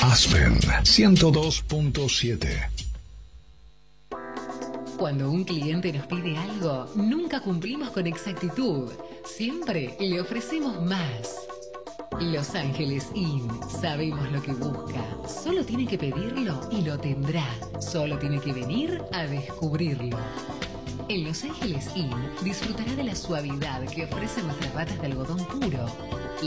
Aspen 102.7. Cuando un cliente nos pide algo, nunca cumplimos con exactitud. Siempre le ofrecemos más. Los Ángeles Inn, sabemos lo que busca. Solo tiene que pedirlo y lo tendrá. Solo tiene que venir a descubrirlo. En Los Ángeles Inn disfrutará de la suavidad que ofrecen nuestras batas de algodón puro.